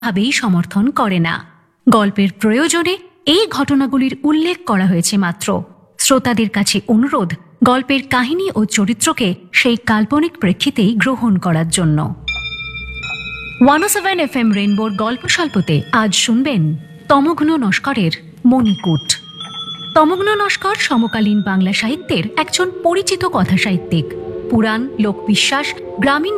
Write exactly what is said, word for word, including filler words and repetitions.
ভাবেই সমর্থন করে না। গল্পের প্রয়োজনে এই ঘটনাগুলির উল্লেখ করা হয়েছে মাত্র। শ্রোতাদের কাছে অনুরোধ গল্পের কাহিনী ও চরিত্রকে সেই কাল্পনিক প্রেক্ষিতেই গ্রহণ করার জন্য। ওয়ান ও সেভেন এফ এম রেনবোর গল্প স্বল্পতে আজ শুনবেন তমঘ্ন নস্করের মণিকূট। তমঘ্ন নস্কর সমকালীন বাংলা সাহিত্যের একজন পরিচিত কথাসাহিত্যিক। পুরাণ, লোকবিশ্বাস, গ্রামীণ